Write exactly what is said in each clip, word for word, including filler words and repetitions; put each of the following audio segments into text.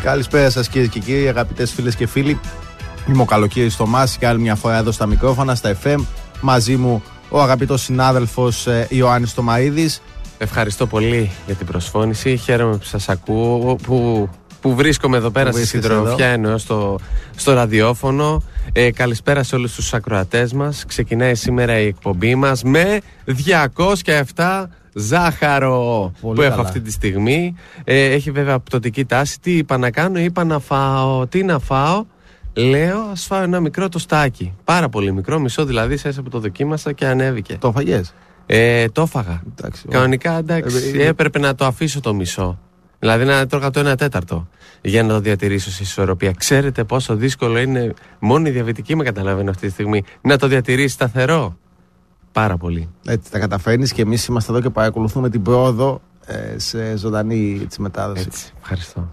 Καλησπέρα σας κυρίες και κύριοι, αγαπητές φίλες και φίλοι. Είμαι ο Καλοκαίρης Θωμάς και άλλη μια φορά εδώ στα μικρόφωνα, στα εφ εμ. Μαζί μου ο αγαπητός συνάδελφος ε, Ιωάννης Τομαΐδης. Ευχαριστώ πολύ για την προσφώνηση. Χαίρομαι που σας ακούω, που, που βρίσκομαι εδώ πέρα στη συντροφιά, εννοώ στο, στο ραδιόφωνο. Ε, καλησπέρα σε όλους τους ακροατές μας. Ξεκινάει σήμερα η εκπομπή μας με διακόσια επτά ζάχαρο πολύ που καλά έχω αυτή τη στιγμή. Ε, έχει βέβαια πτωτική τάση. Τι είπα να κάνω, είπα να φάω. Τι να φάω, λέω ας φάω ένα μικρό τοστάκι. Πάρα πολύ μικρό, μισό δηλαδή, σε που το δοκίμασα και ανέβηκε. Το φαγες? Ε, το έφαγα. Εντάξει, κανονικά εντάξει, ε, ε, έπρεπε να το αφήσω το μισό. Δηλαδή να τρώγα το ένα τέταρτο για να το διατηρήσω σε ισορροπία. Ξέρετε πόσο δύσκολο είναι, μόνο οι διαβητικοί με καταλαβαίνουν αυτή τη στιγμή, να το διατηρήσει σταθερό. Πάρα πολύ. Έτσι τα καταφέρνεις και εμείς είμαστε εδώ και παρακολουθούμε την πρόοδο ε, σε ζωντανή της μετάδοση. Έτσι, ευχαριστώ.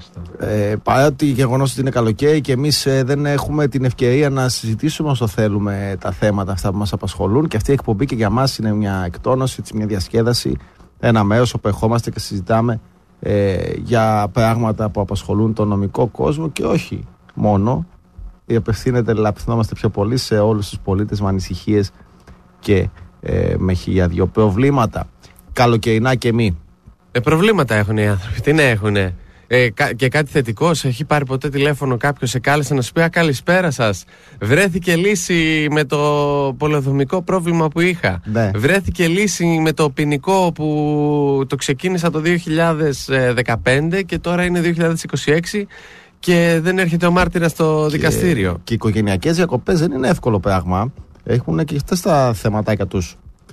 Ε, παρά το γεγονός ότι είναι καλοκαίρι και εμείς ε, δεν έχουμε την ευκαιρία να συζητήσουμε όσο θέλουμε τα θέματα αυτά που μας απασχολούν, και αυτή η εκπομπή και για μας είναι μια εκτόνωση, μια διασκέδαση, ένα μέρος όπου ερχόμαστε και συζητάμε ε, για πράγματα που απασχολούν τον νομικό κόσμο και όχι μόνο. Απευθύνεται, απευθυνόμαστε πιο πολύ σε όλους τους πολίτες με ανησυχίες και ε, με χίλια δυο προβλήματα. Καλοκαιρινά και μη. Ε, προβλήματα έχουν οι άνθρωποι. Τι να έχουνε. Ε, και κάτι θετικό, σε έχει πάρει ποτέ τηλέφωνο κάποιος, σε κάλεσε να σου πει: καλησπέρα σας. Βρέθηκε λύση με το πολεοδομικό πρόβλημα που είχα. Ναι. Βρέθηκε λύση με το ποινικό που το ξεκίνησα το δύο χιλιάδες δεκαπέντε και τώρα είναι δύο χιλιάδες είκοσι έξι και δεν έρχεται ο μάρτυρας στο και, δικαστήριο. Και οι οικογενειακές διακοπές δεν είναι εύκολο πράγμα. Έχουν και αυτές τα θεματάκια τους.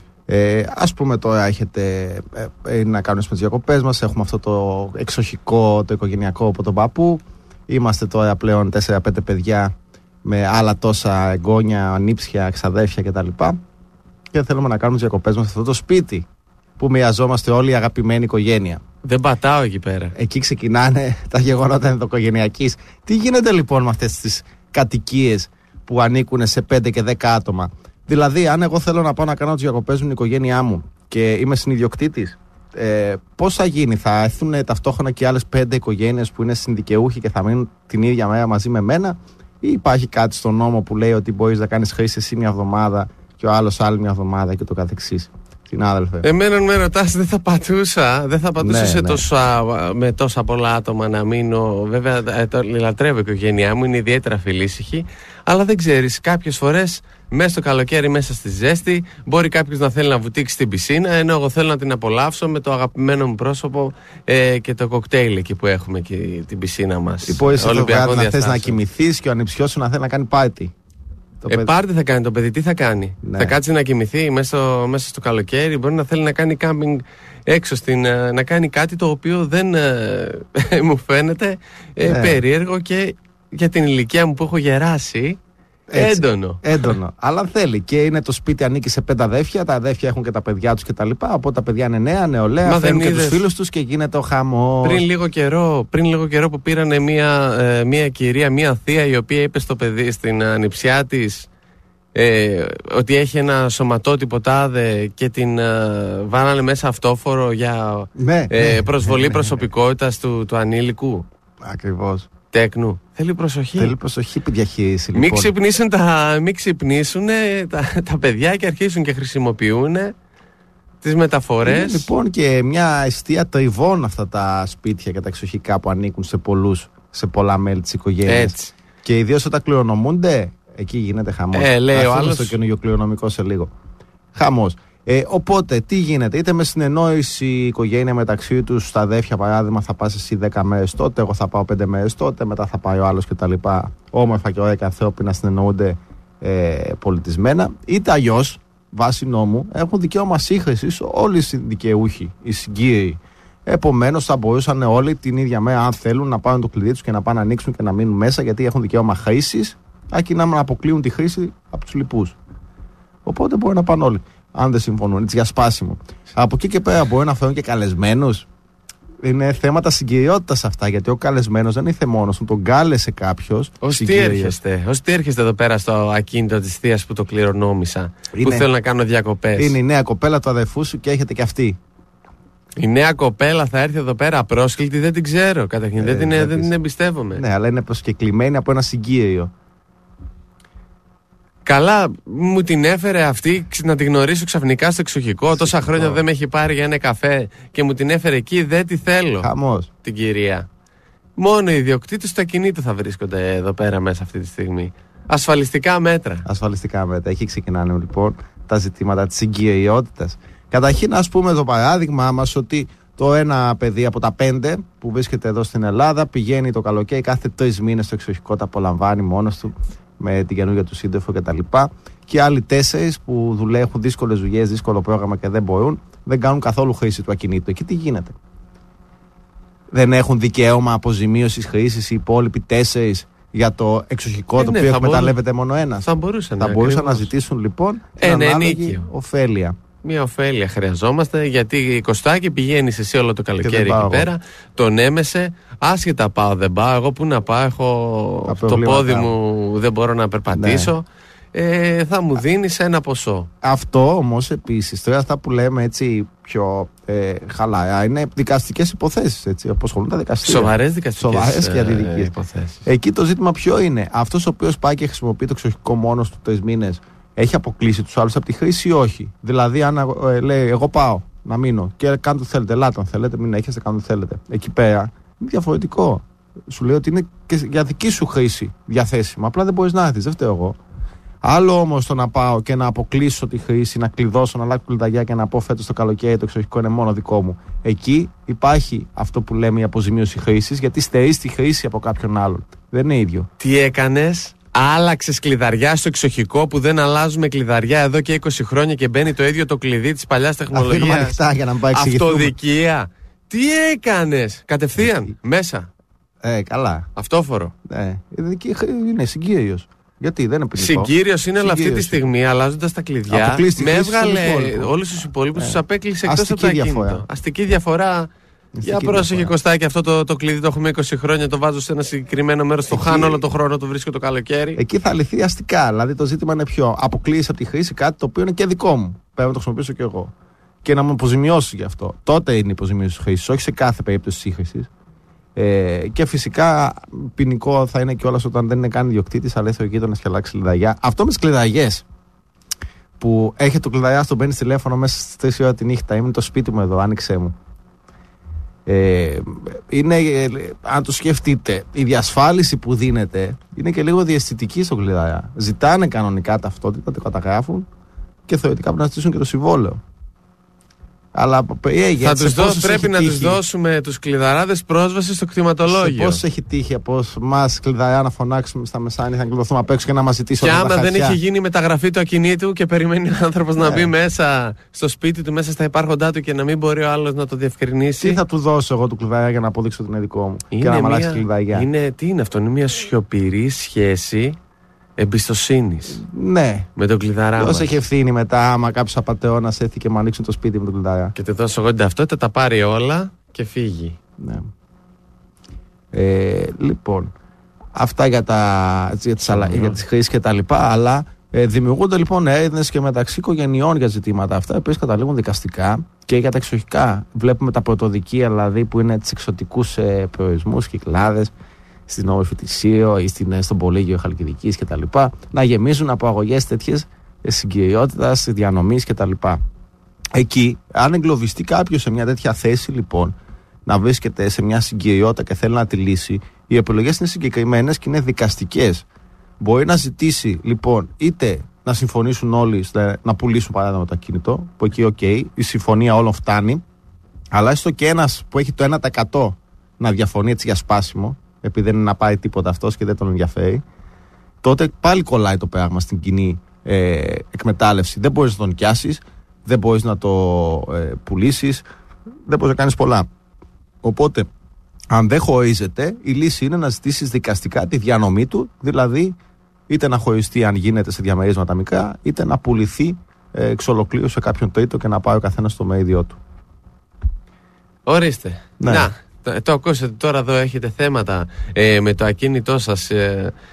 Ε, ας πούμε τώρα έχετε ε, ε, να κάνουμε τις διακοπές μας. Έχουμε αυτό το εξοχικό, το οικογενειακό από τον παππού. Είμαστε τώρα πλέον τέσσερα πέντε παιδιά με άλλα τόσα εγγόνια, ανήψια, ξαδέρφια κτλ. Και θέλουμε να κάνουμε τις διακοπές μας σε αυτό το σπίτι που μοιραζόμαστε όλοι η αγαπημένη οικογένεια. Δεν πατάω εκεί πέρα. Εκεί ξεκινάνε τα γεγονότα ενδοοικογενειακής. Τι γίνεται λοιπόν με αυτές τις κατοικίες που ανήκουν σε πέντε και δέκα άτομα? Δηλαδή, αν εγώ θέλω να πάω να κάνω τις διακοπές με την οικογένειά μου και είμαι συνειδιοκτήτης, ε, πώς θα γίνει? Θα έρθουν ταυτόχρονα και άλλες πέντε οικογένειες που είναι συνδικαιούχοι και θα μείνουν την ίδια μέρα μαζί με μένα, ή υπάρχει κάτι στον νόμο που λέει ότι μπορείς να κάνεις χρήση εσύ μια εβδομάδα και ο άλλος άλλη μια εβδομάδα και το καθεξής? Συνάδελφε. Εμένα με ρωτάς, δεν θα πατούσα. Δεν θα πατούσα ναι, σε ναι. Τόσα, με τόσα πολλά άτομα να μείνω. Βέβαια, το λατρεύω η οικογένειά μου, είναι ιδιαίτερα φιλήσυχη. Αλλά δεν ξέρεις, κάποιες φορές μέσα στο καλοκαίρι, μέσα στη ζέστη, μπορεί κάποιος να θέλει να βουτήξει στην πισίνα, ενώ εγώ θέλω να την απολαύσω με το αγαπημένο μου πρόσωπο ε, και το κοκτέιλ εκεί που έχουμε και την πισίνα μας. Λοιπόν, εσύ το βράδυ να θες να κοιμηθείς και ο ανιψιός σου να θέλει να κάνει πάρτι. Ε, πάρτι θα κάνει το παιδί, τι θα κάνει? Ναι. Θα κάτσει να κοιμηθεί μέσα στο, μέσα στο καλοκαίρι, μπορεί να θέλει να κάνει κάμπινγκ έξω, στην, να κάνει κάτι το οποίο δεν ε, μου φαίνεται ε, ναι. περίεργο και για την ηλικία μου που έχω γεράσει. Έτσι, έντονο. Έντονο. Αλλά θέλει. Και είναι το σπίτι, ανήκει σε πέντε αδέφια. Τα αδέφια έχουν και τα παιδιά τους κτλ. Από τα παιδιά είναι νέα, νεολαία. Φέρνουν και τους φίλους τους και γίνεται ο χαμός. Πριν λίγο καιρό, πριν λίγο καιρό που πήρανε μία, ε, μία κυρία, μία θεία, η οποία είπε στο παιδί, στην ανιψιά της, ε, ότι έχει ένα σωματότυπο τάδε και την ε, βάλανε μέσα αυτόφορο για ναι, ε, ναι, προσβολή ναι, ναι, προσωπικότητας του, του ανήλικου. Ακριβώς. Τέκνου. Θέλει προσοχή. Θέλει προσοχή που διαχείριση. Λοιπόν. Μην ξυπνήσουν, τα, μην ξυπνήσουν τα, τα παιδιά και αρχίσουν και χρησιμοποιούν τις μεταφορές. Είναι λοιπόν και μια αιστεία τριβών αυτά τα σπίτια και τα εξοχικά που ανήκουν σε πολλούς, σε πολλά μέλη της οικογένειας. Έτσι. Και ιδίως όταν κληρονομούνται, εκεί γίνεται χαμός. Ε, λέει θα ο άλλος. στο καινούργιο κληρονομικό σε λίγο. Χαμός. Ε, οπότε, τι γίνεται? Είτε με συνεννόηση η οικογένεια μεταξύ τους, στα αδέρφια παράδειγμα, θα πας εσύ δέκα μέρες τότε, εγώ θα πάω πέντε μέρες τότε, μετά θα πάει ο άλλος κτλ. Όμορφα και ωραία και ανθρώπινα συνεννοούνται ε, πολιτισμένα. Είτε αλλιώς, βάσει νόμου, έχουν δικαίωμα σύγχρησης όλοι οι δικαιούχοι, οι συγκύροι. Επομένως, θα μπορούσαν όλοι την ίδια μέρα, αν θέλουν, να πάρουν το κλειδί τους και να πάνε να ανοίξουν και να μείνουν μέσα, γιατί έχουν δικαίωμα χρήσης, αρκεί να αποκλείουν τη χρήση από τους λοιπούς. Οπότε μπορεί να πάνε όλοι, αν δεν συμφωνούν, έτσι για σπάσιμο. Από εκεί και πέρα μπορεί να φέρουν και καλεσμένους. Είναι θέματα συγκυριότητας αυτά, γιατί ο καλεσμένος δεν ήρθε μόνος του, τον κάλεσε κάποιος. Ως τι έρχεστε, ως τι έρχεστε εδώ πέρα στο ακίνητο της θείας που το κληρονόμησα, είναι, που θέλω να κάνω διακοπές. Είναι η νέα κοπέλα του αδερφού σου και έχετε και αυτή. Η νέα κοπέλα θα έρθει εδώ πέρα απρόσκλητη, δεν την ξέρω. Καταρχήν, ε, δεν, την, δεν την εμπιστεύομαι. Ναι, αλλά είναι προσκεκλημένη από ένα συγκύριο. Καλά, μου την έφερε αυτή να την γνωρίσω ξαφνικά στο εξοχικό. Τόσα χρόνια δεν με έχει πάρει για ένα καφέ και μου την έφερε εκεί. Δεν τη θέλω. Χαμός. Την κυρία. Μόνο οι ιδιοκτήτες του ακινήτου θα βρίσκονται εδώ πέρα μέσα αυτή τη στιγμή. Ασφαλιστικά μέτρα. Ασφαλιστικά μέτρα. Εκεί ξεκινάνε λοιπόν τα ζητήματα της συγκυριότητας. Καταρχήν, ας πούμε το παράδειγμά μας ότι το ένα παιδί από τα πέντε που βρίσκεται εδώ στην Ελλάδα πηγαίνει το καλοκαίρι κάθε τρεις μήνες στο εξοχικό, τα απολαμβάνει μόνος του με την καινούργια του σύντροφο κτλ. Και άλλοι τέσσερις που δουλεύουν δύσκολες δουλειές, δύσκολο πρόγραμμα και δεν μπορούν, δεν κάνουν καθόλου χρήση του ακινήτου. Εκεί τι γίνεται? Δεν έχουν δικαίωμα αποζημίωσης χρήσης οι υπόλοιποι τέσσερις για το εξοχικό, ε, το ναι, οποίο εκμεταλλεύεται μπορού... μόνο ένας? Θα μπορούσαν, θα ναι, μπορούσαν να ζητήσουν λοιπόν την ε, ανάλογη ναι, ωφέλεια. Μια ωφέλεια χρειαζόμαστε, γιατί Κωστάκη πηγαίνεις εσύ όλο το καλοκαίρι εκεί πέρα, τον έμεσε, άσχετα πάω δεν πάω, εγώ που να πάω, έχω το πόδι μου, δεν μπορώ να περπατήσω, ναι. ε, θα μου δίνεις ένα ποσό. Αυτό όμως επίσης, τώρα αυτά που λέμε έτσι πιο ε, χαλαρά, είναι δικαστικές υποθέσεις, έτσι, όπως ασχολούν τα δικαστήρια. Σοβαρές δικαστικές Σοβαρές και αδικίες υποθέσεις. Εκεί το ζήτημα ποιο είναι? Αυτός ο οποίος πάει και χρησιμοποιεί το εξοχικό μόνος του τρεις μήνες, έχει αποκλείσει τους άλλους από τη χρήση ή όχι? Δηλαδή, αν ε, λέει, εγώ πάω να μείνω και κάνω το θέλετε, ελάτε αν θέλετε, μην έχετε, κάνω το θέλετε. Εκεί πέρα είναι διαφορετικό. Σου λέει ότι είναι και για δική σου χρήση διαθέσιμο. Απλά δεν μπορείς να έρθεις, δεν φταίω εγώ. Άλλο όμως το να πάω και να αποκλείσω τη χρήση, να κλειδώσω, να αλλάξω κλειδαριά και να πω φέτος το καλοκαίρι το εξοχικό είναι μόνο δικό μου. Εκεί υπάρχει αυτό που λέμε η αποζημίωση χρήσης, γιατί στερείς τη χρήση από κάποιον άλλον. Δεν είναι ίδιο. Τι έκανες? Άλλαξες κλειδαριά στο εξοχικό που δεν αλλάζουμε κλειδαριά εδώ και είκοσι χρόνια και μπαίνει το ίδιο το κλειδί της παλιάς τεχνολογίας. Αφήνουμε ανοιχτά για να μην πάει εξηγηθούμε. Αυτοδικία. Τι έκανες? Κατευθείαν μέσα. Ε, καλά. Αυτόφορο. Ε, είναι συγκύριος. Γιατί δεν είναι ποινικό. Συγκύριος είναι, αλλά αυτή τη στιγμή αλλάζοντας τα κλειδιά με έβγαλε όλους τους υπόλοιπους, τους απέκλεισε εκτός από το ακίνητο. Αστική διαφορά. Για πρόσεχε Κωστάκη, αυτό το, το κλειδί το έχουμε είκοσι χρόνια, το βάζω σε ένα συγκεκριμένο μέρος, το χάνω όλο το χρόνο, το βρίσκω το καλοκαίρι. Εκεί θα λυθεί αστικά. Δηλαδή το ζήτημα είναι ποιο? Αποκλείεις από τη χρήση κάτι το οποίο είναι και δικό μου. Πρέπει να το χρησιμοποιήσω κι εγώ. Και να μου αποζημιώσει γι' αυτό. Τότε είναι η αποζημίωση χρήση, όχι σε κάθε περίπτωση σύγχρησης. Ε, και φυσικά ποινικό θα είναι κιόλας όταν δεν είναι καν ιδιοκτήτης, αλλά έρθει ο γείτονας και αλλάξει κλειδαριά. Αυτό με τις κλειδαριές. Που έχει το κλειδαριά, στον παίρνει τηλέφωνο μέσα στις τρεις ώρα τη νύχτα. Είμαι το σπίτι μου εδώ, άνοιξέ μου. Ε, είναι, ε, αν το σκεφτείτε, η διασφάλιση που δίνεται είναι και λίγο διαισθητική στο κλειδαριά. Ζητάνε κανονικά ταυτότητα, το καταγράφουν και θεωρητικά πρέπει να ζητήσουν και το συμβόλαιο. Αλλά θα τους δώσ, πρέπει να τους δώσουμε τους κλειδαράδες πρόσβαση στο κτηματολόγιο. Πώς έχει τύχει από εμάς κλειδαριά να φωνάξουμε στα μεσάνυχτα, να κλειδωθούμε απ' έξω και να μας ζητήσουν? Και άμα δεν έχει γίνει μεταγραφή του ακινήτου και περιμένει ο άνθρωπος να μπει μέσα στο σπίτι του, μέσα στα υπάρχοντά του και να μην μπορεί ο άλλος να το διευκρινίσει. Τι θα του δώσω εγώ του κλειδαριά για να αποδείξω ότι είναι δικό μου? Είναι και να μου αλλάξει κλειδαριά. Είναι, τι είναι αυτό? Είναι μια σιωπηρή σχέση εμπιστοσύνης. Ναι. Με τον κλειδαρά. Ποιος έχει ευθύνη μετά, άμα κάποιος απατεώνας έρθει και μου ανοίξουν το σπίτι με τον κλειδαρά? Και του δώσω εγώ την ταυτότητα, τα πάρει όλα και φύγει. Ναι. Ε, λοιπόν, αυτά για, τα, για τις, mm-hmm. για τις χρήσεις και τα λοιπά, αλλά ε, δημιουργούνται λοιπόν έρευνες και μεταξύ οικογενειών για ζητήματα αυτά, οι οποίες καταλήγουν δικαστικά και για τα εξοχικά. Βλέπουμε τα πρωτοδικεία, δηλαδή που είναι τις εξωτικούς ε, προορισμούς, κυκλάδες, στην όμορφη τη Σύρο ή στην, στον Πολύγιο Χαλκιδικής κτλ. Να γεμίζουν από αγωγές τέτοιες συγκυριότητας, διανομής κτλ. Εκεί, αν εγκλωβιστεί κάποιος σε μια τέτοια θέση, λοιπόν, να βρίσκεται σε μια συγκυριότητα και θέλει να τη λύσει, οι επιλογές είναι συγκεκριμένες και είναι δικαστικές. Μπορεί να ζητήσει, λοιπόν, είτε να συμφωνήσουν όλοι να πουλήσουν παράδειγμα το ακίνητο, που εκεί, οκ, okay, η συμφωνία όλων φτάνει, αλλά έστω και ένας που έχει το ένα τοις εκατό να διαφωνεί έτσι για σπάσιμο, επειδή δεν είναι να πάει τίποτα αυτός και δεν τον ενδιαφέρει, τότε πάλι κολλάει το πράγμα στην κοινή ε, εκμετάλλευση. Δεν μπορείς να τον νοικιάσεις, δεν μπορείς να το ε, πουλήσεις, δεν μπορείς να κάνεις πολλά. Οπότε, αν δεν χωρίζεται, η λύση είναι να ζητήσεις δικαστικά τη διανομή του, δηλαδή είτε να χωριστεί αν γίνεται σε διαμερίσματα μικρά, είτε να πουληθεί ε, εξ ολοκλήρου σε κάποιον τρίτο και να πάει ο καθένας στο μερίδιό του. Ορίστε. Ναι. Να. Το ακούσατε τώρα, εδώ έχετε θέματα ε, με το ακίνητό σας. Ε,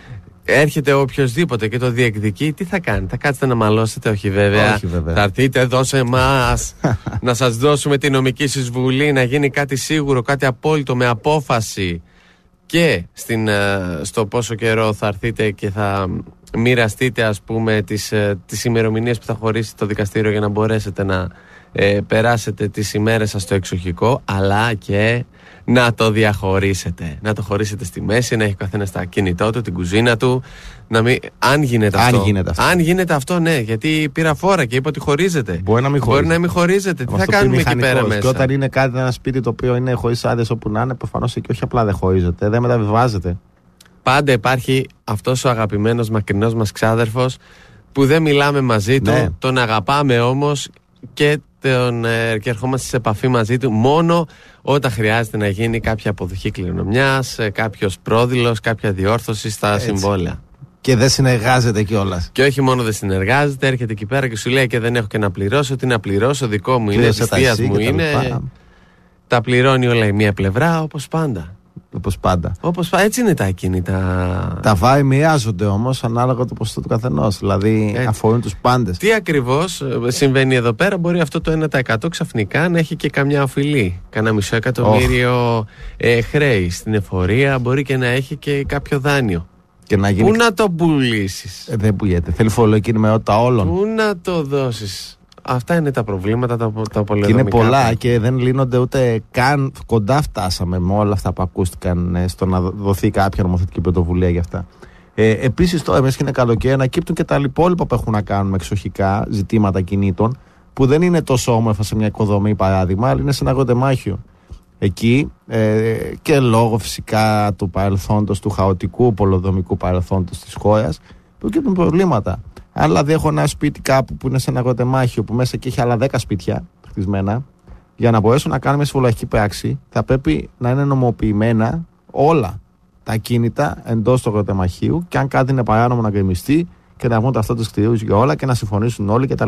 έρχεται οποιοδήποτε και το διεκδικεί, τι θα κάνει? Θα κάτσετε να μαλώσετε? Όχι βέβαια. Όχι, βέβαια. Θα έρθείτε εδώ σε εμάς να σας δώσουμε τη νομική εισβολή, να γίνει κάτι σίγουρο, κάτι απόλυτο με απόφαση. Και στην, στο πόσο καιρό θα έρθετε και θα μοιραστείτε, ας πούμε, τις, τις ημερομηνίες που θα χωρίσει το δικαστήριο για να μπορέσετε να ε, περάσετε τις ημέρες σας στο εξοχικό, αλλά και να το διαχωρίσετε. Να το χωρίσετε στη μέση, να έχει ο καθένας τα κινητό του, την κουζίνα του. Να μην, αν γίνεται αν αυτό. Γίνεται αυτό. Αν γίνεται αυτό, ναι, γιατί πήρα φόρα και είπα ότι χωρίζεται. Μπορεί να μην χωρίζεται. Μπορεί να μην χωρίζεται. Τι θα κάνουμε εκεί πέρα μέσα? Και όταν είναι κάτι, ένα σπίτι το οποίο είναι χωρίς άδειες όπου να είναι, προφανώς εκεί όχι απλά δεν χωρίζεται, δεν μεταβιβάζεται. Πάντα υπάρχει αυτός ο αγαπημένος μακρινός μας ξάδερφος που δεν μιλάμε μαζί του, ναι. Τον αγαπάμε όμως και, τον, ε, και ερχόμαστε σε επαφή μαζί του μόνο όταν χρειάζεται να γίνει κάποια αποδοχή κληρονομιάς, κάποιος πρόδειλος, κάποια διόρθωση στα Έτσι. συμβόλαια. Και δεν συνεργάζεται κιόλας. Και όχι μόνο δεν συνεργάζεται, έρχεται εκεί πέρα και σου λέει και δεν έχω και να πληρώσω. Τι να πληρώσω, δικό μου είναι, της θείας μου είναι. Τα, τα πληρώνει όλα η μία πλευρά, όπως πάντα. Όπως πάντα. Όπως, έτσι είναι τα ακίνητα. Τα βάη μοιράζονται όμως ανάλογα το ποσοστό του καθενός. Δηλαδή έτσι. Αφορούν τους πάντες. Τι ακριβώς συμβαίνει εδώ πέρα? Μπορεί αυτό το ένα τοις εκατό ξαφνικά να έχει και καμιά οφειλή. Κάνα μισό εκατομμύριο oh. ε, χρέη στην εφορία. Μπορεί και να έχει και κάποιο δάνειο. Και να γίνει... Πού να το πουλήσεις? Ε, δεν πουλιέται. Θέλει φορολογική ενημερότητα όλων. Πού να το δώσεις? Αυτά είναι τα προβλήματα τα, τα πολεοδομικά. Και είναι πολλά και δεν λύνονται ούτε καν. Κοντά φτάσαμε με όλα αυτά που ακούστηκαν στο να δοθεί κάποια νομοθετική πρωτοβουλία για αυτά. Ε, Επίσης, τώρα, εμείς και είναι καλοκαίρι, ανακύπτουν και τα υπόλοιπα που έχουν να κάνουν με εξοχικά ζητήματα κινήτων, που δεν είναι τόσο όμορφα σε μια οικοδομή παράδειγμα, αλλά είναι σε ένα αγροτεμάχιο. Εκεί ε, και λόγω φυσικά του παρελθόντος, του χαοτικού πολεοδομικού παρελθόντος της χώρας, προκύπτουν προβλήματα. Αν δηλαδή έχω ένα σπίτι κάπου που είναι σε ένα αγροτεμάχιο που μέσα εκεί έχει άλλα δέκα σπίτια χτισμένα, για να μπορέσω να κάνω μια συμβολιακή πράξη, θα πρέπει να είναι νομοποιημένα όλα τα ακίνητα εντός του αγροτεμαχίου και αν κάτι είναι παράνομο να γκρεμιστεί και να βγουν ταυτότητες κτηρίου για όλα και να συμφωνήσουν όλοι κτλ.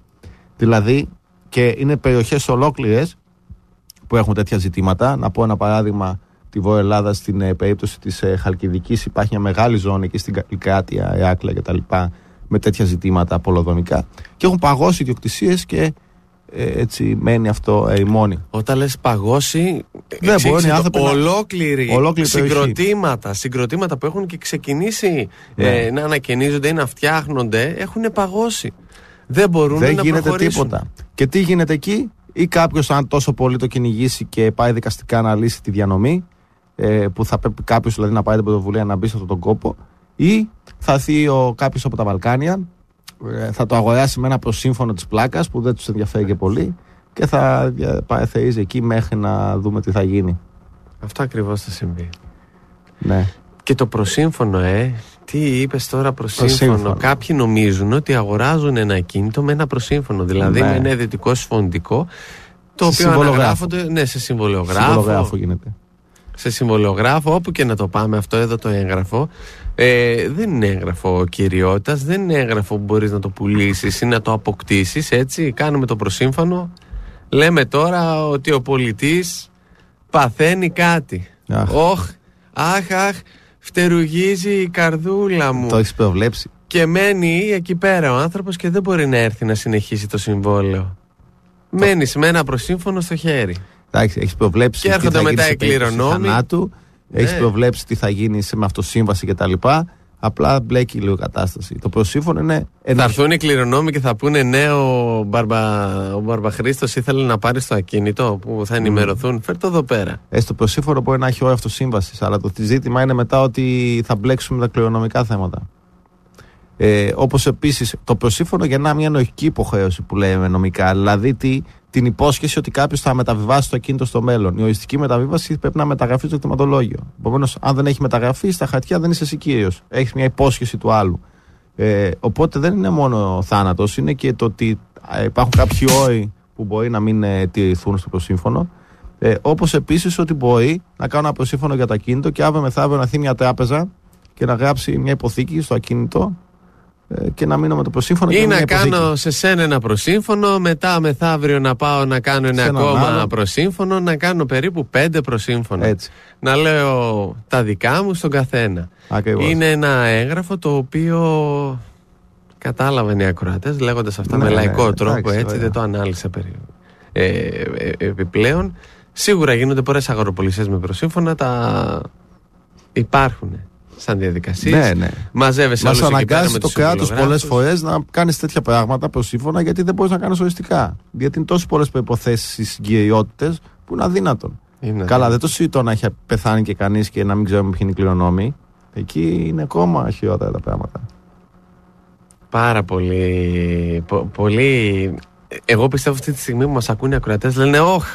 Δηλαδή, και είναι περιοχές ολόκληρες που έχουν τέτοια ζητήματα. Να πω ένα παράδειγμα, τη Βόρεια Ελλάδα, στην ε, περίπτωση της ε, Χαλκιδικής, υπάρχει μια μεγάλη ζώνη εκεί στην Κράτεια, Ηράκλεια κτλ. Με τέτοια ζητήματα πολεοδομικά και έχουν παγώσει ιδιοκτησίες και ε, έτσι μένει αυτό ερημώνει. Όταν λες παγώσει, δεν μπορεί ολόκληρη, ολόκληρη συγκροτήματα, συγκροτήματα που έχουν και ξεκινήσει ναι. ε, να ανακαινίζονται ή να φτιάχνονται, έχουν παγώσει. Δεν μπορούν δεν να γίνεται προχωρήσουν. Τίποτα. Και τι γίνεται εκεί? Ή κάποιος, αν τόσο πολύ το κυνηγήσει και πάει δικαστικά να λύσει τη διανομή, ε, που θα πρέπει κάποιος δηλαδή να πάρει την πρωτοβουλία να μπει σε αυτόν τον κόπο, ή θα έρθει κάποιος από τα Βαλκάνια, ε, θα το αγοράσει με ένα προσύμφωνο της πλάκας που δεν τους ενδιαφέρει και πολύ και θα παρεθερίζει εκεί μέχρι να δούμε τι θα γίνει. Αυτό ακριβώς θα συμβεί. Ναι. Και το προσύμφωνο, ε, τι είπες τώρα προσύμφωνο. προσύμφωνο. Κάποιοι νομίζουν ότι αγοράζουν ένα ακίνητο με ένα προσύμφωνο, δηλαδή ναι. με ένα ιδιωτικό συμφωνητικό, το σε οποίο αναγράφονται ναι, σε συμβολιογράφο. Συμβολιογράφο γίνεται. Σε συμβολιογράφο, όπου και να το πάμε αυτό εδώ το έγγραφο, ε, δεν είναι έγγραφο κυριότητας, δεν είναι έγγραφο που μπορείς να το πουλήσεις ή να το αποκτήσεις, έτσι. Κάνουμε το προσύμφωνο, λέμε τώρα ότι ο πολιτής παθαίνει κάτι. Αχ, Όχ, αχ, αχ, φτερουγίζει η καρδούλα μου. Το έχεις προβλέψει. Και μένει εκεί πέρα ο άνθρωπος και δεν μπορεί να έρθει να συνεχίσει το συμβόλαιο. Το... Μένεις με ένα προσύμφωνο στο χέρι. Εντάξει, έχεις προβλέψει και έρχονται μετά οι κληρονόμοι. Έχεις ναι. προβλέψει τι θα γίνει με αυτοσύμβαση κτλ. Απλά μπλέκει λίγο η κατάσταση. Το προσύμφωνο είναι. Θα έρθουν οι κληρονόμοι και θα πούνε ναι, ο, Μπαρμπα, ο Μπαρμπαχρήστος ήθελε να πάρει το ακίνητο που θα ενημερωθούν. Mm. Φέρ' το εδώ πέρα. Ε, στο προσύμφωνο μπορεί να έχει ώρα αυτοσύμβαση, αλλά το ζήτημα είναι μετά ότι θα μπλέξουμε τα κληρονομικά θέματα. Ε, όπως επίσης το προσύμφωνο γεννά μια νοητική υποχρέωση που λέμε νομικά. Δηλαδή τι, την υπόσχεση ότι κάποιος θα μεταβιβάσει το ακίνητο στο μέλλον. Η οριστική μεταβίβαση πρέπει να μεταγραφεί στο κτηματολόγιο. Επομένως, αν δεν έχει μεταγραφεί στα χαρτιά, δεν είσαι εσύ κύριος. Έχεις μια υπόσχεση του άλλου. Ε, οπότε δεν είναι μόνο θάνατος, είναι και το ότι ε, υπάρχουν κάποιοι όροι που μπορεί να μην ε, τηρηθούν στο προσύμφωνο. Ε, όπως επίσης ότι μπορεί να κάνω ένα προσύμφωνο για το ακίνητο και αύριο μεθαύριο να έρθει μια τράπεζα και να γράψει μια υποθήκη στο ακίνητο και να μείνω με το προσύμφωνο. Ή και να υποθήκη. κάνω σε σένα ένα προσύμφωνο, μετά μεθαύριο να πάω να κάνω ένα ακόμα άλλο προσύμφωνο, να κάνω περίπου πέντε προσύμφωνα. Έτσι. Να λέω τα δικά μου στον καθένα. Ακριβώς. Είναι ένα έγγραφο το οποίο κατάλαβαν οι ακροατές λέγοντας αυτά ναι, με λαϊκό ναι, τρόπο, εντάξει, έτσι ωραία. Δεν το ανάλυσα περί, ε, ε, ε, επιπλέον. Σίγουρα γίνονται πολλές αγοροπολισίες με προσύμφωνα, τα υπάρχουν σαν διαδικασίες. Ναι, ναι. Μαζεύεσαι όλους εκεί πέρα με το κράτος πολλές φορές να κάνεις τέτοια πράγματα προσύμφωνα, γιατί δεν μπορείς να κάνεις οριστικά. Γιατί είναι τόσες πολλές προϋποθέσεις οι συγκυριότητες που είναι αδύνατον. Είναι, Καλά, ναι. δεν το συζητώ να έχει πεθάνει και κανείς και να μην ξέρουμε ποιοι είναι οι κληρονόμοι. Εκεί είναι ακόμα χειρότερα τα πράγματα. Πάρα πολύ, πο, πολύ. Εγώ πιστεύω αυτή τη στιγμή που μας ακούνε οι ακροατές λένε όχ,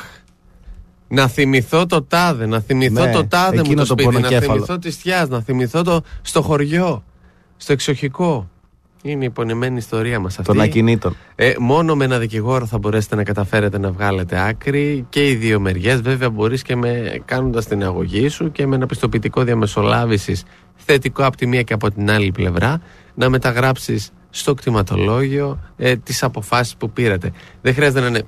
να θυμηθώ το τάδε, να θυμηθώ ναι, το τάδε μου το, το σπίτι, να θυμηθώ τη Στιάς, να θυμηθώ το στο χωριό, στο εξοχικό. Είναι η πονημένη ιστορία μας αυτή. Των ακινήτων. Ε, μόνο με ένα δικηγόρο θα μπορέσετε να καταφέρετε να βγάλετε άκρη και οι δύο μεριές. Βέβαια μπορείς και με, κάνοντας την αγωγή σου και με ένα πιστοποιητικό διαμεσολάβησης θετικό από τη μία και από την άλλη πλευρά να μεταγράψεις στο κτηματολόγιο ε, τις αποφάσεις που πήρατε. Δεν χρειάζεται να είναι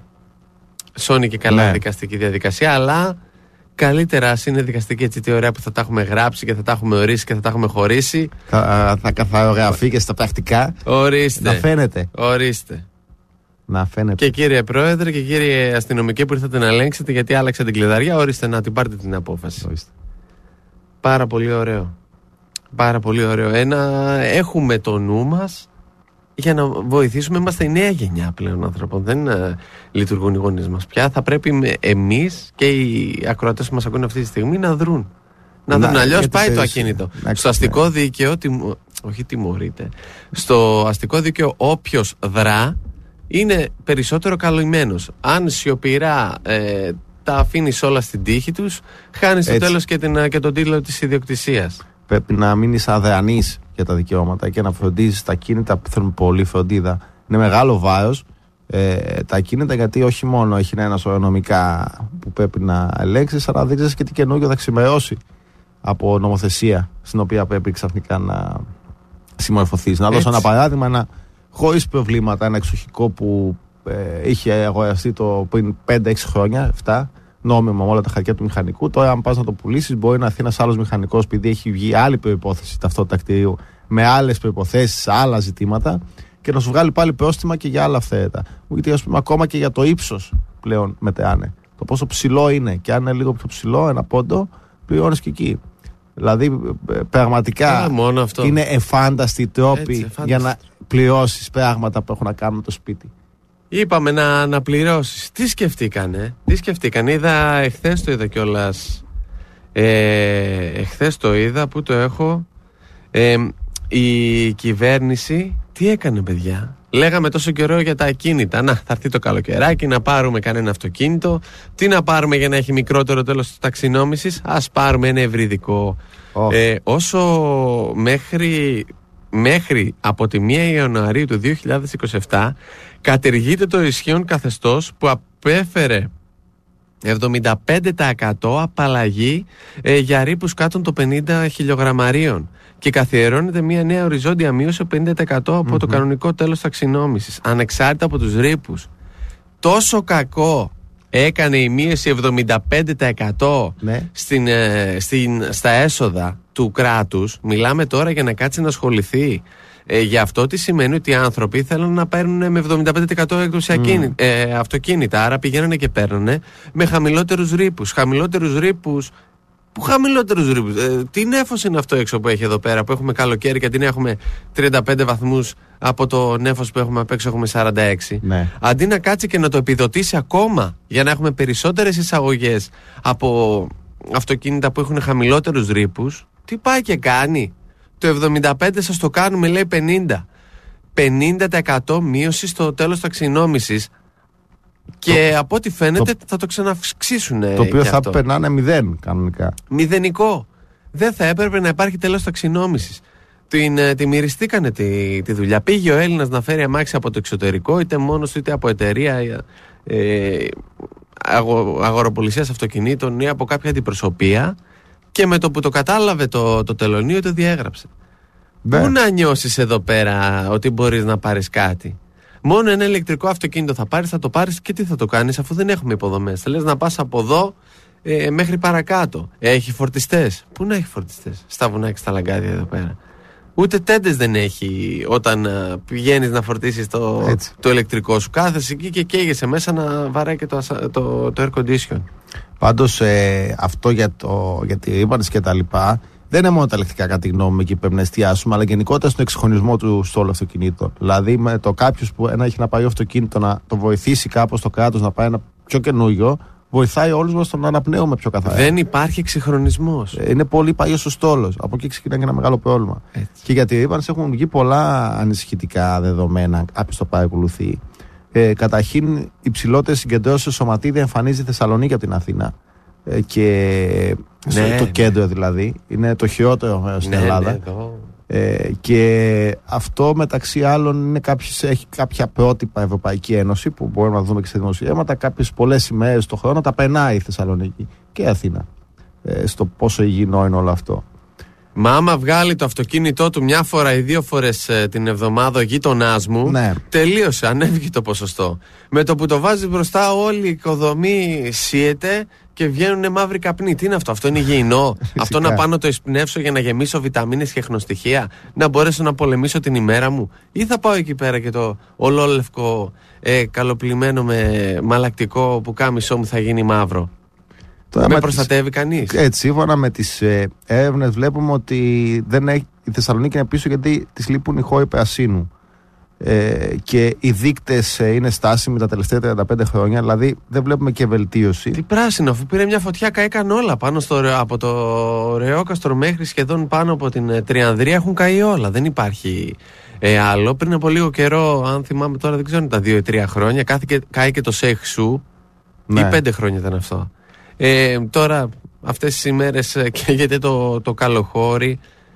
σώνη και καλά ναι. δικαστική διαδικασία, αλλά καλύτερα ας είναι δικαστική, έτσι τι ωραία που θα τα έχουμε γράψει και θα τα έχουμε ορίσει και θα τα έχουμε χωρίσει. Θα, θα καθαρογραφεί και στα πρακτικά. Ορίστε. Να φαίνεται. Ορίστε. Να φαίνεται. Και κύριε Πρόεδρε και κύριε αστυνομικοί που ήρθατε να ελέγξετε γιατί άλλαξε την κλειδαριά, ορίστε να την πάρετε την απόφαση. Ορίστε. Πάρα πολύ ωραίο. Πάρα πολύ ωραίο. Ένα, έχουμε το νου μας για να βοηθήσουμε. Είμαστε η νέα γενιά πλέον άνθρωπων. Δεν uh, λειτουργούν οι γονείς μας πια. Θα πρέπει εμείς και οι ακροατές που μας ακούνε αυτή τη στιγμή να δρουν. Να, να δρουν. Αλλιώς πάει το ακίνητο. Να, στο αστικό ναι. δίκαιο, τιμω, όχι τιμωρείται. Στο αστικό δίκαιο όποιος δρά είναι περισσότερο καλωμένος. Αν σιωπηρά ε, τα αφήνεις όλα στην τύχη τους, χάνεις στο τέλος και, την, και τον τίτλο της ιδιοκτησίας. Πρέπει να μείνεις αδεανής για τα δικαιώματα και να φροντίζεις τα ακίνητα που θέλουν πολύ φροντίδα. Είναι μεγάλο βάρος ε, τα ακίνητα, γιατί όχι μόνο έχει ένα σωρό νομικά που πρέπει να ελέγξεις, αλλά δεν ξέρεις και τι καινούργιο θα ξημερώσει από νομοθεσία στην οποία πρέπει ξαφνικά να συμμορφωθείς. Να δώσω ένα παράδειγμα, ένα χωρίς προβλήματα, ένα εξοχικό που ε, είχε αγοραστεί το πριν πέντε έξι χρόνια, επτά, νόμιμα με όλα τα χαρτιά του μηχανικού. Τώρα, αν πας να το πουλήσεις, μπορεί να έρθει ένας άλλος μηχανικός, επειδή έχει βγει άλλη προϋπόθεση ταυτότητα κτηρίου, με άλλες προϋποθέσεις, άλλα ζητήματα, και να σου βγάλει πάλι πρόστιμα και για άλλα αυθαίρετα. Γιατί, ας πούμε, ακόμα και για το ύψος πλέον μετράνε. Το πόσο ψηλό είναι. Και αν είναι λίγο πιο ψηλό, ένα πόντο, πληρώνεις και εκεί. Δηλαδή, πραγματικά yeah, μόνο αυτό. Είναι εφάνταστοι τρόποι Έτσι, για να πληρώσεις πράγματα που έχουν να κάνουν με το σπίτι. Είπαμε να, να πληρώσεις. Τι σκεφτήκανε, τι σκεφτήκανε. Είδα, εχθές το είδα κιόλας. Ε, εχθές το είδα, που το έχω. Ε, η κυβέρνηση τι έκανε, παιδιά. Λέγαμε τόσο καιρό για τα ακίνητα. Να, θα έρθει το καλοκαιράκι, να πάρουμε κανένα αυτοκίνητο. Τι να πάρουμε για να έχει μικρότερο τέλος της ταξινόμησης. Ας πάρουμε ένα ευρυδικό. Oh. Ε, όσο μέχρι... Μέχρι από τη πρώτη Ιανουαρίου του δύο χιλιάδες είκοσι επτά κατηργείται το ισχύον καθεστώς που απέφερε εβδομήντα πέντε τοις εκατό απαλλαγή ε, για ρήπους κάτω των πενήντα χιλιογραμμαρίων και καθιερώνεται μια νέα οριζόντια μείωση πενήντα τοις εκατό από mm-hmm. το κανονικό τέλος ταξινόμησης, ανεξάρτητα από τους ρήπους. Τόσο κακό έκανε η μείωση εβδομήντα πέντε τοις εκατό ναι. στην, ε, στην, στα έσοδα του κράτους. Μιλάμε τώρα για να κάτσει να ασχοληθεί. Ε, για αυτό τι σημαίνει? Ότι οι άνθρωποι θέλουν να παίρνουν με εβδομήντα πέντε τοις εκατό έκδοση mm. ε, αυτοκίνητα. Άρα πηγαίνανε και παίρνανε με χαμηλότερους ρήπους. Χαμηλότερους ρήπους. Που χαμηλότερους ρήπους. Ε, τι νέφος είναι αυτό έξω που έχει εδώ πέρα, που έχουμε καλοκαίρι και αντί να έχουμε τριάντα πέντε βαθμούς, από το νέφος που έχουμε απ' έξω έχουμε σαράντα έξι. Ναι. Αντί να κάτσει και να το επιδοτήσει ακόμα για να έχουμε περισσότερες εισαγωγές από αυτοκίνητα που έχουν χαμηλότερους ρήπους, τι πάει και κάνει? Το εβδομήντα πέντε σας το κάνουμε, λέει πενήντα. πενήντα τοις εκατό μείωση στο τέλος ταξινόμησης. Και το, από ό,τι φαίνεται το, θα το ξαναυξήσουν. Το οποίο θα αυτό. Περνάνε μηδέν κανονικά. Μηδενικό. Δεν θα έπρεπε να υπάρχει τέλος ταξινόμησης. Την, τη μυριστήκανε τη, τη δουλειά. Πήγε ο Έλληνας να φέρει αμάξι από το εξωτερικό, είτε μόνος είτε από εταιρεία ε, αγο, αγοροπολισίας αυτοκινήτων ή από κάποια αντιπροσωπεία, και με το που το κατάλαβε το, το τελωνείο το διέγραψε. Πού να νιώσεις εδώ πέρα ότι μπορείς να πάρεις κάτι? Μόνο ένα ηλεκτρικό αυτοκίνητο θα πάρεις, θα το πάρεις και τι θα το κάνεις αφού δεν έχουμε υποδομές? Θα λες να πας από εδώ ε, μέχρι παρακάτω. Έχει φορτιστές? Πού να έχει φορτιστές? Στα βουνά και στα λαγκάδια εδώ πέρα. Ούτε τέντες δεν έχει όταν uh, πηγαίνεις να φορτίσεις το, το ηλεκτρικό σου. Κάθεσαι εκεί και καίγεσαι μέσα να βαράει και το, το, το air condition. Πάντως ε, αυτό για, το, για τη ρήπανση και τα λοιπά δεν είναι μόνο τα ηλεκτρικά, κατά τη γνώμη μου, εκεί πρέπει να εστιάσουμε, αλλά γενικότερα στον εξυγχρονισμό του στόλου αυτοκινήτων. Δηλαδή με το κάποιο που ένα έχει ένα παλιό αυτοκίνητο να το βοηθήσει κάπως το κράτος να πάει ένα πιο καινούριο, βοηθάει όλους μας να αναπνέουμε πιο καθαρά. Δεν υπάρχει εξυγχρονισμός. Είναι πολύ παλιός ο στόλος. Από εκεί ξεκινάει και ένα μεγάλο πρόβλημα. Έτσι. Και για τη ρήπανση έχουν βγει πολλά ανησυχητικά δεδομένα. Κάποιος το παρακολουθεί. Ε, καταρχήν, υψηλότερες συγκεντρώσεις σωματίδια εμφανίζει η Θεσσαλονίκη από την Αθήνα. Ε, και ναι, το κέντρο δηλαδή. Είναι το χειρότερο στην ναι, Ελλάδα. Ναι, Ε, και αυτό μεταξύ άλλων είναι κάποιες, έχει κάποια πρότυπα Ευρωπαϊκή Ένωση που μπορούμε να δούμε και σε δημοσιεύματα. Κάποιες πολλές ημέρες το χρόνο τα περνάει η Θεσσαλονίκη και η Αθήνα ε, στο πόσο υγιεινό είναι όλο αυτό. Μα άμα βγάλει το αυτοκίνητό του μια φορά ή δύο φορές ε, την εβδομάδα ο γείτονάς μου, ναι. τελείωσε, ανέβηκε το ποσοστό. Με το που το βάζεις μπροστά όλη η οικοδομή σύεται και βγαίνουν μαύροι καπνοί. Τι είναι αυτό? Αυτό είναι υγιεινό? Αυτό να πάω να το εισπνεύσω για να γεμίσω βιταμίνες και χνοστοιχεία, να μπορέσω να πολεμήσω την ημέρα μου? Ή θα πάω εκεί πέρα και το ολόλευκο ε, καλοπλημμένο με μαλακτικό που κάμισό μου θα γίνει μαύρο? Τώρα με προστατεύει τις... κανείς? Έτσι, σύμφωνα με τις ε, έρευνες βλέπουμε ότι δεν έχει... η Θεσσαλονίκη είναι πίσω γιατί της λείπουν οι χώροι πρασίνου. Ε, και οι δείκτες ε, είναι στάσιμοι τα τελευταία τριάντα πέντε χρόνια, δηλαδή δεν βλέπουμε και βελτίωση. Τι πράσινο, αφού πήρε μια φωτιά, καήκαν όλα πάνω στο, από το Ρεόκαστρο μέχρι σχεδόν πάνω από την ε, Τριανδρία έχουν καεί όλα. Δεν υπάρχει ε, άλλο. Πριν από λίγο καιρό, αν θυμάμαι τώρα, δεν ξέρω αν ήταν δύο ή τρία χρόνια, κάει και το Σέχσου. Ναι. Ή πέντε χρόνια ήταν αυτό. Ε, τώρα αυτές τις ημέρες ε, καίγεται το, το Καλοχώρι.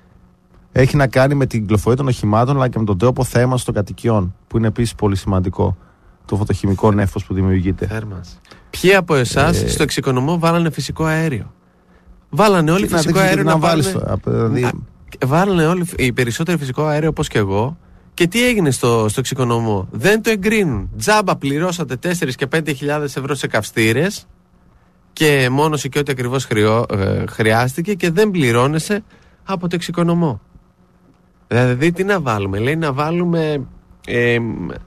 Έχει να κάνει με την κυκλοφορία των οχημάτων αλλά και με τον τρόπο θέρμανσης των κατοικιών, που είναι επίσης πολύ σημαντικό. Το φωτοχημικό νέφος που δημιουργείται. Θέρμανση. Ποιοι από εσάς ε... στο εξοικονομώ βάλανε φυσικό αέριο? Βάλανε όλοι και φυσικό να, αέριο. Να βάλεις τώρα, δηλαδή... Α, βάλανε όλοι οι περισσότεροι φυσικό αέριο όπως και εγώ. Και τι έγινε στο, στο εξοικονομώ? Δεν το εγκρίνουν. Τζάμπα πληρώσατε τέσσερις και πέντε χιλιάδες ευρώ σε καυστήρες και μόνος και ό,τι ακριβώς χρειό, ε, χρειάστηκε και δεν πληρώνεσαι από το εξοικονομώ. Δηλαδή τι να βάλουμε? Λέει να βάλουμε ε,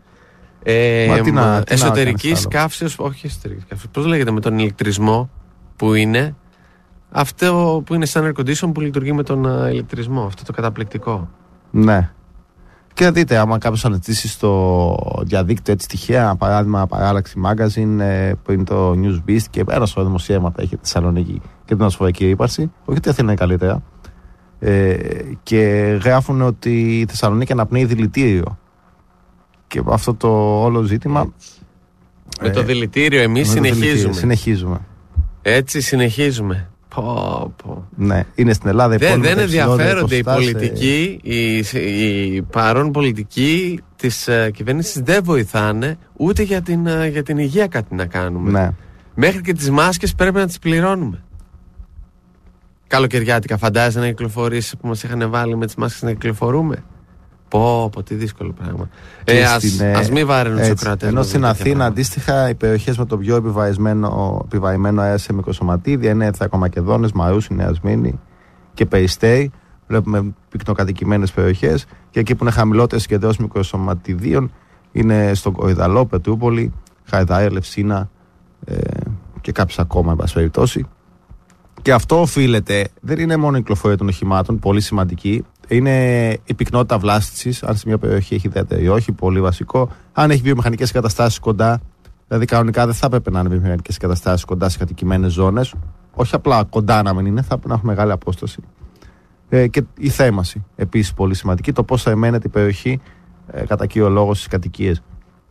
ε, να, εσωτερικής καύσεως. Όχι εσωτερικής καύσεως. Πώς λέγεται με τον ηλεκτρισμό που είναι? Αυτό που είναι σαν air condition που λειτουργεί με τον uh, ηλεκτρισμό. Αυτό το καταπληκτικό. Ναι. Και δείτε, άμα κάποιος αναζητήσει στο διαδίκτυο έτσι τυχαία, παράδειγμα παράλλαξη magazine ε, που είναι το Newsbeast και ένα σωρό δημοσιεύματα έχει τη Θεσσαλονίκη και την ασφαλική ύπαρξη. Όχι ότι Αθήνα είναι καλύτερα. Ε, και γράφουν ότι η Θεσσαλονίκη αναπνέει δηλητήριο. Και αυτό το όλο ζήτημα. Με ε, το δηλητήριο εμείς συνεχίζουμε. Δηλητήριο, συνεχίζουμε. Έτσι συνεχίζουμε. Πω, πω. Ναι, είναι στην Ελλάδα. Δεν, δεν ενδιαφέρονται οι πολιτικοί, οι, οι παρόν πολιτικοί της uh, κυβέρνησης δεν βοηθάνε ούτε για την, uh, για την υγεία κάτι να κάνουμε. Ναι. Μέχρι και τις μάσκες πρέπει να τις πληρώνουμε. Καλοκαιριάτικα φαντάζεσαι να κυκλοφορείς που μας είχαν βάλει με τις μάσκες να κυκλοφορούμε? Πω, πω, τι δύσκολο πράγμα. Ε, ας, στην, ας μην βάραινουν τους Σοκρατές. Ενώ στην Αθήνα αντίστοιχα οι περιοχές με το πιο επιβαρημένο αέρα σε μικροσωματίδια είναι Θρακομακεδόνες, Μαρούσι, Νέα Σμύρνη και Περιστέρι. Βλέπουμε πυκνοκατοικημένες περιοχές. Και εκεί που είναι χαμηλότερες συγκεντρώσεις μικροσωματιδίων είναι στον Κορυδαλό, Πετρούπολη, Χαρδάρια, Λευσίνα ε, και κάποιες ακόμα, εν πάση περιπτώσει. Και αυτό οφείλεται, δεν είναι μόνο η κυκλοφορία των οχημάτων, πολύ σημαντική. Είναι η πυκνότητα βλάστησης, αν σε μια περιοχή έχει ιδιαίτερη ή όχι, πολύ βασικό. Αν έχει βιομηχανικές εγκαταστάσεις κοντά, δηλαδή κανονικά δεν θα έπρεπε να είναι βιομηχανικές εγκαταστάσεις κοντά σε κατοικημένες ζώνες. Όχι απλά κοντά να μην είναι, θα πρέπει να έχουμε μεγάλη απόσταση. Ε, και η θέρμανση, επίσης πολύ σημαντική. Το πώς θα εμένεται η περιοχή ε, κατά κύριο λόγο στις κατοικίες.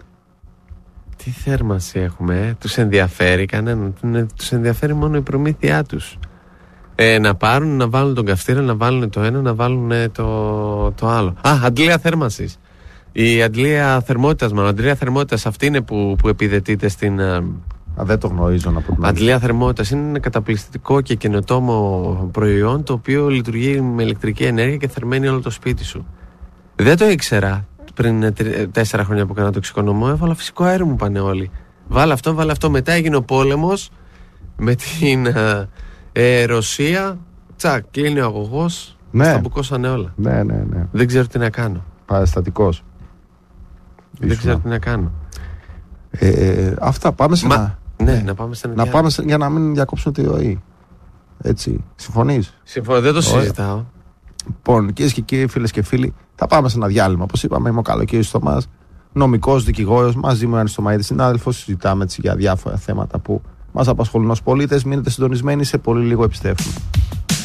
Τι θέρμανση έχουμε, ε? Τους ενδιαφέρει κανέναν? Τους ενδιαφέρει μόνο η προμήθειά τους. Ε, να πάρουν, να βάλουν τον καυστήρα, να βάλουν το ένα, να βάλουν το, το άλλο. Α, αντλία θέρμανσης. Η αντλία θερμότητας, μάλλον. Αντλία θερμότητας αυτή είναι που, που επιδετείται στην, Α, δεν το γνωρίζω να πω την Αντλία θερμότητας είναι ένα καταπληκτικό και καινοτόμο προϊόν το οποίο λειτουργεί με ηλεκτρική ενέργεια και θερμαίνει όλο το σπίτι σου. Δεν το ήξερα πριν τέσσερα χρόνια που έκανα το εξοικονομώ. Έβαλα φυσικό αέριο, μου πάνε όλοι. Βάλε αυτό, βάλε αυτό. Μετά έγινε ο πόλεμος με την ε, ε, Ρωσία. Τσακ, κλείνει ο αγωγός. Ναι. Στα μπουκώσανε όλα. Ναι, ναι, ναι. Δεν ξέρω τι να κάνω. Παραστατικός. Δεν Ήσουνα. ξέρω τι να κάνω. Ε, αυτά πάμε σε Μα, ένα... Ναι, ναι, να πάμε σε ένα να πάμε σε... για να μην διακόψουμε τη ροή. Έτσι. Συμφωνείς? Συμφωνώ, δεν το συζητάω. Λοιπόν, κυρίες και κύριοι, φίλες και φίλοι, θα πάμε σε ένα διάλειμμα. Όπως είπαμε, είμαι ο Καλοκαίρης Θωμάς, νομικός, δικηγόρος. Μαζί μου είναι Στομαίδης συνάδελφος. Συζητάμε έτσι για διάφορα θέματα που μας απασχολούν ως πολίτες. Μείνετε συντονισμένοι, σε πολύ λίγο επιστρέφουμε.